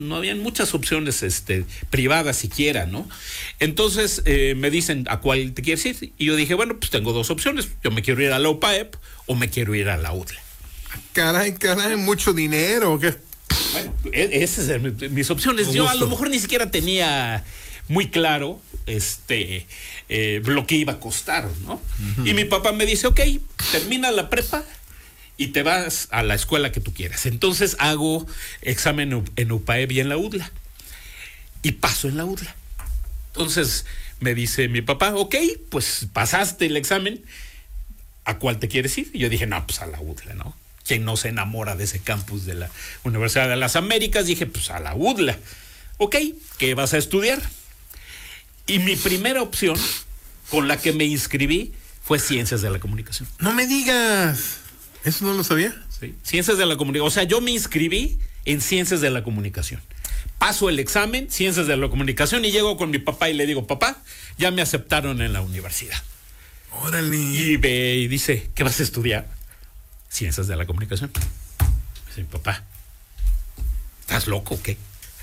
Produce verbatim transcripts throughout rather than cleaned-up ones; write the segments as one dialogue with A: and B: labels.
A: no habían muchas opciones este, privadas siquiera, ¿no? Entonces eh, me dicen, ¿a cuál te quieres ir? Y yo dije, bueno, pues tengo dos opciones. Yo me quiero ir a la U P A E P o me quiero ir a la U D L A.
B: Caray, caray, mucho dinero. ¿Qué?
A: Bueno, esas eran mis opciones. Yo a lo mejor ni siquiera tenía muy claro este eh, lo que iba a costar, ¿no? Uh-huh. Y mi papá me dice, ok, termina la prepa y te vas a la escuela que tú quieras. Entonces hago examen en U P A E P y en la U D L A. Y paso en la U D L A. Entonces me dice mi papá, ok, pues pasaste el examen, ¿a cuál te quieres ir? Y yo dije, no, pues a la U D L A, ¿no? ¿Quién no se enamora de ese campus de la Universidad de las Américas? Dije, pues a la U D L A. Ok, ¿qué vas a estudiar? Y mi primera opción, con la que me inscribí, fue Ciencias de la Comunicación.
B: No me digas. ¿Eso no lo sabía?
A: Sí, Ciencias de la Comunicación. O sea, yo me inscribí en Ciencias de la Comunicación. Paso el examen, Ciencias de la Comunicación, y llego con mi papá y le digo, papá, ya me aceptaron en la universidad.
B: Órale.
A: Y ve y dice, ¿qué vas a estudiar? Ciencias de la Comunicación. Dice, papá, ¿estás loco o qué?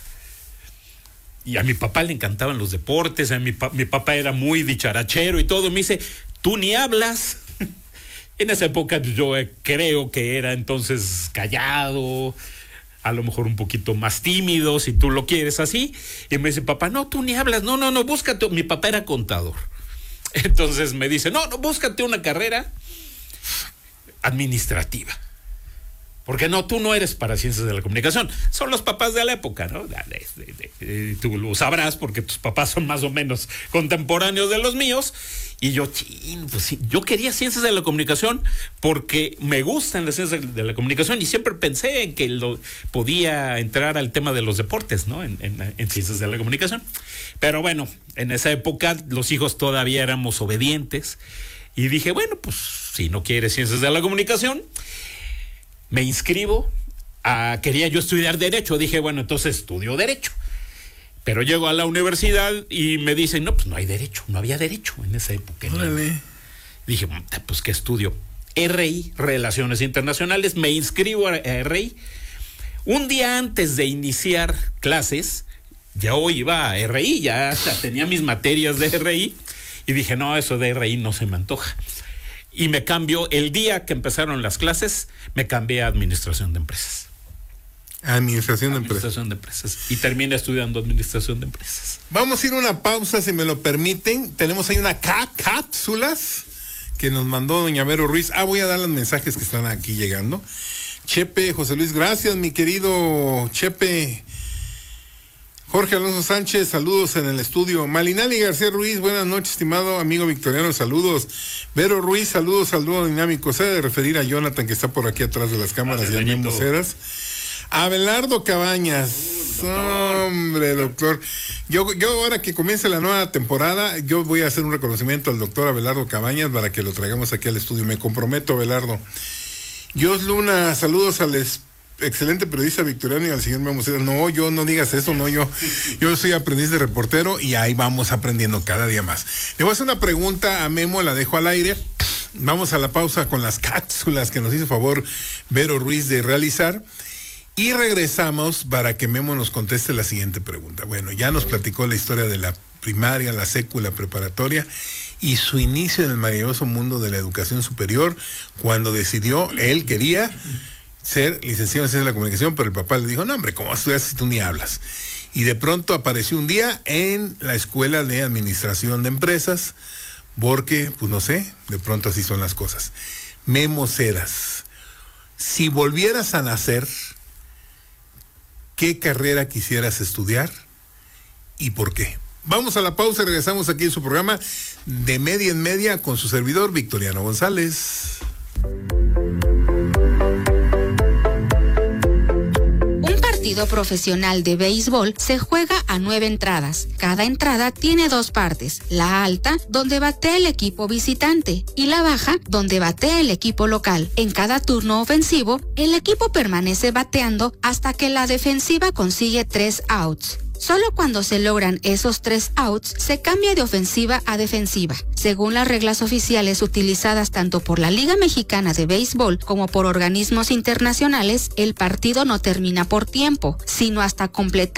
A: Y a mi papá le encantaban los deportes, a mi, pa- mi papá era muy dicharachero y todo. Me dice, tú ni hablas. En esa época yo creo que era entonces callado, a lo mejor un poquito más tímido, si tú lo quieres así. Y me dice, papá, no, tú ni hablas, no, no, no, búscate. Mi papá era contador. Entonces me dice, no, no, búscate una carrera administrativa. Porque no, tú no eres para Ciencias de la Comunicación. Son los papás de la época, ¿no? De, de, de, de, tú lo sabrás porque tus papás son más o menos contemporáneos de los míos. Y yo, chin, pues sí, yo quería Ciencias de la Comunicación porque me gustan las Ciencias de la Comunicación y siempre pensé en que lo, podía entrar al tema de los deportes, ¿no? En, en, en Ciencias de la Comunicación. Pero bueno, en esa época los hijos todavía éramos obedientes. Y dije, bueno, pues si no quieres Ciencias de la Comunicación, me inscribo. A, quería yo estudiar Derecho. Dije, bueno, entonces estudio Derecho. Pero llego a la universidad y me dicen, no, pues no hay Derecho. No había Derecho en esa época.
B: Órale.
A: Dije, pues ¿qué estudio? R I, Relaciones Internacionales. Me inscribo a R I. Un día antes de iniciar clases, ya hoy iba a R I, ya hasta tenía mis materias de R I. Y dije, no, eso de R I no se me antoja. Y me cambio, el día que empezaron las clases, me cambié a Administración de Empresas.
B: Administración de Empresas.
A: Administración de Empresas. Y terminé estudiando Administración de Empresas.
B: Vamos a ir a una pausa, si me lo permiten. Tenemos ahí una cá- cápsulas que nos mandó doña Vero Ruiz. Ah, voy a dar los mensajes que están aquí llegando. Chepe, José Luis, gracias, mi querido Chepe. Jorge Alonso Sánchez, saludos en el estudio. Malinali García Ruiz, buenas noches, estimado amigo victoriano, saludos. Vero Ruiz, saludos al dúo dinámico. Se ha de referir a Jonathan, que está por aquí atrás de las cámaras, y a Memo Ceras. Abelardo Cabañas, hombre, doctor. Yo, yo ahora que comience la nueva temporada, yo voy a hacer un reconocimiento al doctor Abelardo Cabañas para que lo traigamos aquí al estudio. Me comprometo, Abelardo. Jos Luna, saludos al es, excelente periodista victoriano y al señor Memo Ceras. No, yo no digas eso, no, yo, yo soy aprendiz de reportero y ahí vamos aprendiendo cada día más. Le voy a hacer una pregunta a Memo, la dejo al aire. Vamos a la pausa con las cápsulas que nos hizo favor Vero Ruiz de realizar. Y regresamos para que Memo nos conteste la siguiente pregunta. Bueno, ya nos platicó la historia de la primaria, la secu, la preparatoria y su inicio en el maravilloso mundo de la educación superior, cuando decidió, él quería ser licenciado en Ciencias de la Comunicación, pero el papá le dijo, no hombre, ¿cómo estudias si tú ni hablas? Y de pronto apareció un día en la Escuela de Administración de Empresas, porque, pues no sé, de pronto así son las cosas. Memo Ceras, si volvieras a nacer, ¿qué carrera quisieras estudiar y por qué? Vamos a la pausa y regresamos aquí en su programa De Media en Media con su servidor Victoriano González.
C: Un partido profesional de béisbol se juega a nueve entradas. Cada entrada tiene dos partes, la alta, donde batea el equipo visitante, y la baja, donde batea el equipo local. En cada turno ofensivo, el equipo permanece bateando hasta que la defensiva consigue tres outs. Solo cuando se logran esos tres outs se cambia de ofensiva a defensiva. Según las reglas oficiales utilizadas tanto por la Liga Mexicana de Béisbol como por organismos internacionales, el partido no termina por tiempo, sino hasta completar